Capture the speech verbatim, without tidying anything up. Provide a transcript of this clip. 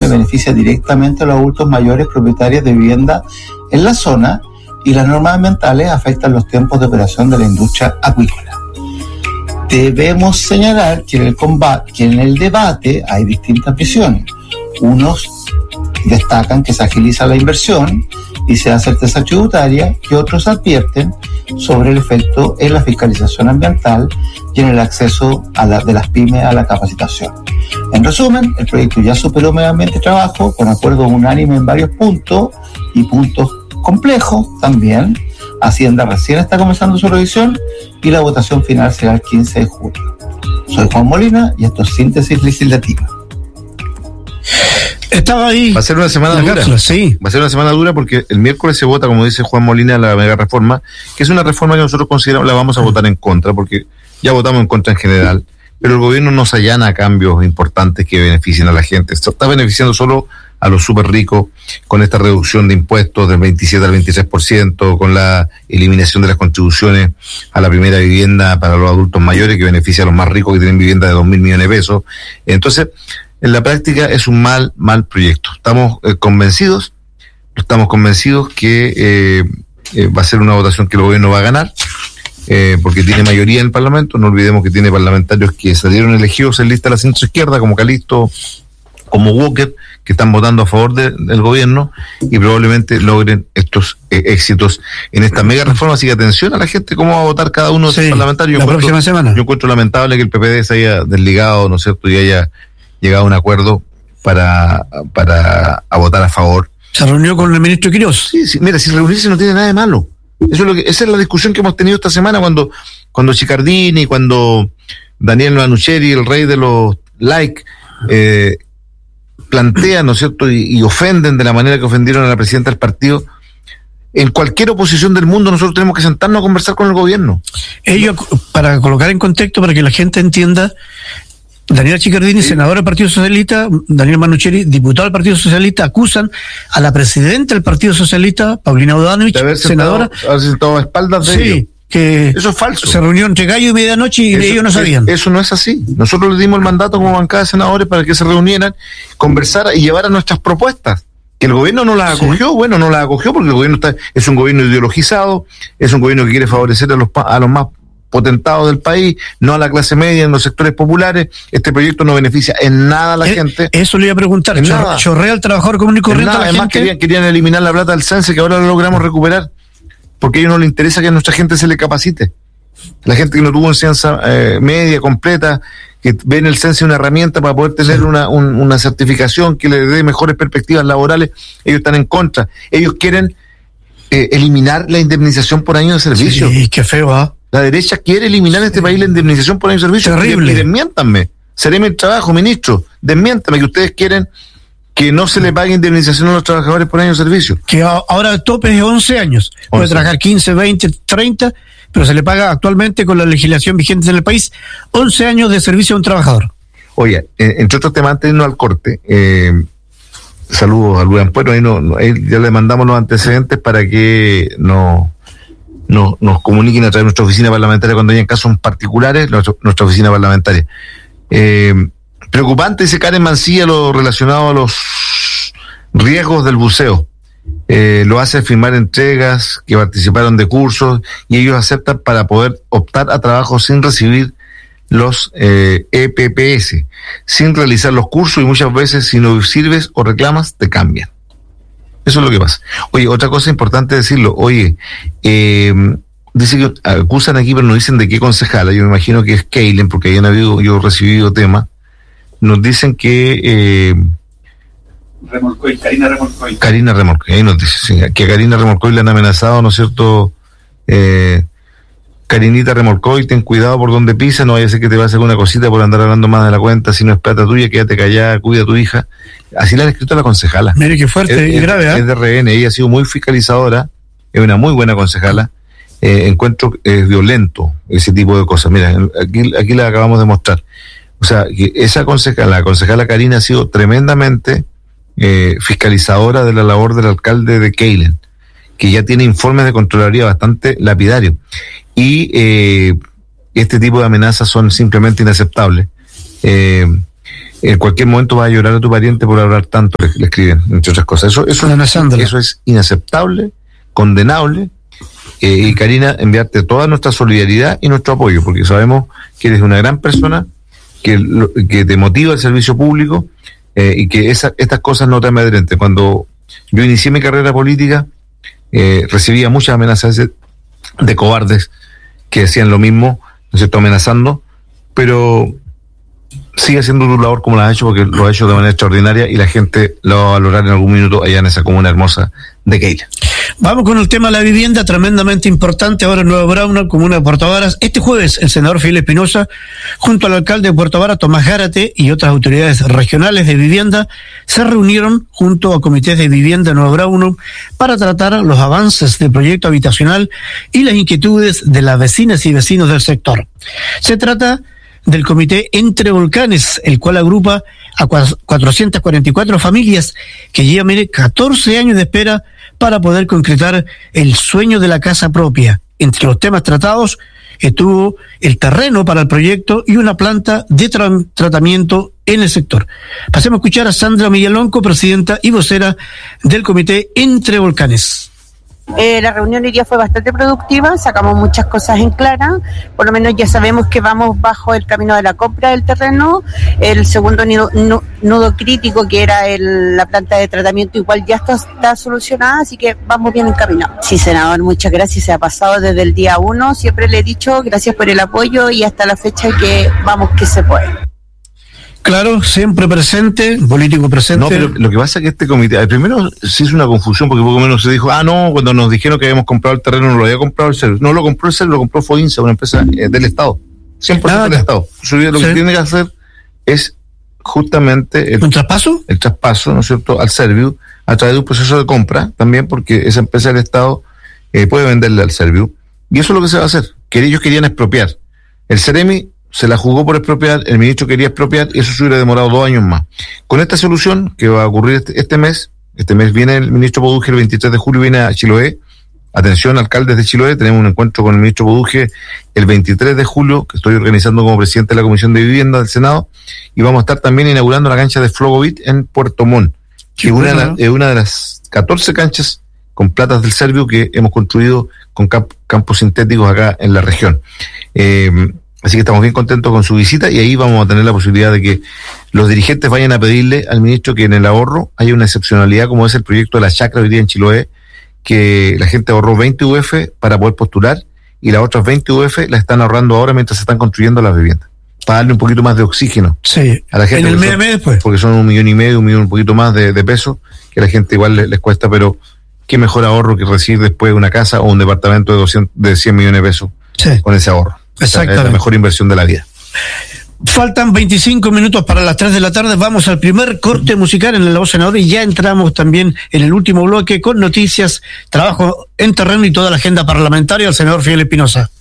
beneficia directamente a los adultos mayores propietarios de vivienda en la zona, y las normas ambientales afectan los tiempos de operación de la industria acuícola. Debemos señalar que en el combate, que en el debate hay distintas visiones. Unos destacan que se agiliza la inversión y se da certeza tributaria, y otros advierten sobre el efecto en la fiscalización ambiental y en el acceso a la, de las pymes a la capacitación. En resumen, el proyecto ya superó Medio Ambiente y Trabajo con acuerdo unánime en varios puntos y puntos complejos también. Hacienda recién está comenzando su revisión y la votación final será el quince de junio. Soy Juan Molina y esto es Síntesis Legislativa. Estaba ahí. Va a ser una semana dura. Cápsula, sí. Va a ser una semana dura porque el miércoles se vota, como dice Juan Molina, la mega reforma, que es una reforma que nosotros consideramos la vamos a votar en contra, porque ya votamos en contra en general, pero el gobierno nos allana cambios importantes que beneficien a la gente. Esto está beneficiando solo a los súper ricos con esta reducción de impuestos del veintisiete al veintitrés por ciento, con la eliminación de las contribuciones a la primera vivienda para los adultos mayores, que beneficia a los más ricos que tienen vivienda de dos mil millones de pesos. Entonces, en la práctica es un mal, mal proyecto. Estamos eh, convencidos, estamos convencidos que eh, eh, va a ser una votación que el gobierno va a ganar, eh, porque tiene mayoría en el Parlamento. No olvidemos que tiene parlamentarios que salieron elegidos en lista de la centroizquierda, como Calisto, como Walker, que están votando a favor de, del gobierno, y probablemente logren estos eh, éxitos en esta mega reforma. Así que atención a la gente, cómo va a votar cada uno de sí, sus parlamentarios. La yo próxima encuentro, semana. Yo encuentro lamentable que el P P D se haya desligado, ¿no es cierto?, y haya llegado a un acuerdo para, para a votar a favor. Se reunió con el ministro Quirós. Sí, sí, mira, si reunirse no tiene nada de malo. Eso es lo que, esa es la discusión que hemos tenido esta semana cuando, cuando Chiccardini, cuando Daniel Manucheri, el rey de los like, eh, plantean, ¿no es cierto?, y, y ofenden de la manera que ofendieron a la presidenta del partido. En cualquier oposición del mundo nosotros tenemos que sentarnos a conversar con el gobierno. Ellos, para colocar en contexto, para que la gente entienda, Daniela Chiccardini, sí, senadora del Partido Socialista, Daniel Manucheri, diputado del Partido Socialista, acusan a la presidenta del Partido Socialista, Paulina Bodanovich, de haber senadora, sentado, haber sentado a espaldas de sí, ellos. Que eso es falso. Se reunió entre gallo y medianoche y eso, ellos no sabían. Eso no es así. Nosotros les dimos el mandato como bancada de senadores para que se reunieran, conversaran y llevaran nuestras propuestas. Que el gobierno no las acogió, sí. bueno, no las acogió porque el gobierno está, es un gobierno ideologizado, es un gobierno que quiere favorecer a los, a los más potentados del país, no a la clase media en los sectores populares. Este proyecto no beneficia en nada a la eh, gente. Eso le iba a preguntar. En Chor, nada. Chorrea al trabajador común y corriente. Nada, a la además gente. Querían, querían eliminar la plata del CENSE, que ahora lo logramos recuperar, porque a ellos no les interesa que a nuestra gente se le capacite. La gente que no tuvo enseñanza eh, media completa, que ve en el CENSE una herramienta para poder tener sí. una, un, una certificación que le dé mejores perspectivas laborales, ellos están en contra. Ellos quieren eh, eliminar la indemnización por año de servicio. Sí, qué feo, ¿ah? ¿eh? La derecha quiere eliminar en este país la indemnización por año de servicio. Terrible. Y, y desmiéntanme. Seré mi trabajo, ministro. Desmiéntame que ustedes quieren que no se le pague indemnización a los trabajadores por año de servicio. Que a, ahora el tope es once años. Puede once. Trabajar quince, veinte, treinta, pero se le paga actualmente con la legislación vigente en el país once años de servicio a un trabajador. Oye, eh, entre otros temas, antes de irnos al corte, eh, saludos a Luis Ampuero, ahí, no, no, ahí ya le mandamos los antecedentes para que no, no, nos comuniquen a través de nuestra oficina parlamentaria cuando hayan casos particulares, nuestra, nuestra oficina parlamentaria. Eh, preocupante, dice Karen Mancilla, lo relacionado a los riesgos del buceo. Eh, lo hace firmar entregas que participaron de cursos y ellos aceptan para poder optar a trabajo sin recibir los eh, E P P S, sin realizar los cursos, y muchas veces si no sirves o reclamas te cambian. Eso es lo que pasa. Oye, otra cosa importante decirlo, oye, eh, dice que acusan aquí pero no dicen de qué concejala, yo me imagino que es Keilen, porque hayan habido, yo he recibido temas, nos dicen que eh, Remolcoy, Karina Remolcoy. Karina Remolcoy, ahí nos dice, sí, que a Karina Remolcoy le han amenazado, ¿no es cierto? Eh, Karinita Remolcoy, ten cuidado por donde pisa, no vaya a ser que te pase alguna cosita por andar hablando más de la cuenta, si no es plata tuya, quédate callada, cuida a tu hija. Así le han escrito a la concejala. Mire qué fuerte es, y grave, ¿eh? Es de R N, ella ha sido muy fiscalizadora, es una muy buena concejala. Eh, encuentro eh, violento ese tipo de cosas. Mira, aquí, aquí la acabamos de mostrar. O sea, que esa concejala, la concejala Karina, ha sido tremendamente eh, fiscalizadora de la labor del alcalde de Keilen, que ya tiene informes de Contraloría bastante lapidarios. Y eh, este tipo de amenazas son simplemente inaceptables. Eh, en cualquier momento vas a llorar a tu pariente por hablar tanto, le, le escriben, entre otras cosas. Eso, eso, eso es inaceptable, condenable, eh, y Karina, enviarte toda nuestra solidaridad y nuestro apoyo, porque sabemos que eres una gran persona, que, que te motiva el servicio público, eh, y que esa, estas cosas no te amedrenten. Cuando yo inicié mi carrera política, eh, recibía muchas amenazas de, de cobardes que hacían lo mismo, ¿no es cierto?, amenazando, pero sigue haciendo tu labor como la has hecho, porque lo ha hecho de manera extraordinaria y la gente lo va a valorar en algún minuto allá en esa comuna hermosa de Keila. Vamos con el tema de la vivienda, tremendamente importante ahora en Nueva Brauna, comuna de Puerto Varas. Este jueves, el senador Fidel Espinosa, junto al alcalde de Puerto Varas, Tomás Gárate, y otras autoridades regionales de vivienda, se reunieron junto a comités de vivienda de Nueva Brauna para tratar los avances del proyecto habitacional y las inquietudes de las vecinas y vecinos del sector. Se trata del comité Entre Volcanes, el cual agrupa a cuatrocientas cuarenta y cuatro familias que llevan catorce años de espera para poder concretar el sueño de la casa propia. Entre los temas tratados estuvo el terreno para el proyecto y una planta de tra- tratamiento en el sector. Pasemos a escuchar a Sandra Millalonco, presidenta y vocera del comité Entre Volcanes. Eh, la reunión hoy día fue bastante productiva, sacamos muchas cosas en clara, por lo menos ya sabemos que vamos bajo el camino de la compra del terreno. El segundo nudo, nudo crítico, que era el, la planta de tratamiento, igual ya está, está solucionada, así que vamos bien encaminados. Sí, senador, muchas gracias, se ha pasado desde el día uno, siempre le he dicho gracias por el apoyo y hasta la fecha que vamos que se puede. Claro, siempre presente, político presente. No, pero lo que pasa es que este comité, primero se hizo una confusión, porque poco menos se dijo, ah, no, cuando nos dijeron que habíamos comprado el terreno, no lo había comprado el C E R. No lo compró el C E R, lo compró FOINSA, una empresa eh, del Estado, cien por ciento ah, del Estado. Lo sí. que tiene que hacer es justamente el, ¿Un traspaso? El traspaso, ¿no es cierto?, al Serviu, a través de un proceso de compra, también porque esa empresa del Estado eh, puede venderle al Serviu, y eso es lo que se va a hacer, que ellos querían expropiar. El Ceremi se la jugó por expropiar, el ministro quería expropiar y eso se hubiera demorado dos años más. Con esta solución que va a ocurrir este, este mes, este mes viene el ministro Poduje, el veintitrés de julio viene a Chiloé. Atención, alcaldes de Chiloé, tenemos un encuentro con el ministro Poduje el veintitrés de julio, que estoy organizando como presidente de la Comisión de Vivienda del Senado, y vamos a estar también inaugurando la cancha de Flogovit en Puerto Montt, que es una, bueno. una de las catorce canchas con platas del Serviu que hemos construido con camp- campos sintéticos acá en la región. Eh, Así que estamos bien contentos con su visita y ahí vamos a tener la posibilidad de que los dirigentes vayan a pedirle al ministro que en el ahorro haya una excepcionalidad, como es el proyecto de la chacra hoy día en Chiloé, que la gente ahorró veinte U F para poder postular y las otras veinte U F las están ahorrando ahora mientras se están construyendo las viviendas, para darle un poquito más de oxígeno sí, a la gente. En el mes son, mes después. Porque son un millón y medio, un millón, un poquito más de, de pesos, que a la gente igual les, les cuesta, pero qué mejor ahorro que recibir después una casa o un departamento de doscientos, de cien millones de pesos sí. con ese ahorro. Exactamente. Es la mejor inversión de la vida. Faltan veinticinco minutos para las tres de la tarde. Vamos al primer corte musical en La Voz Senador y ya entramos también en el último bloque con noticias, trabajo en terreno y toda la agenda parlamentaria del senador Fidel Espinosa.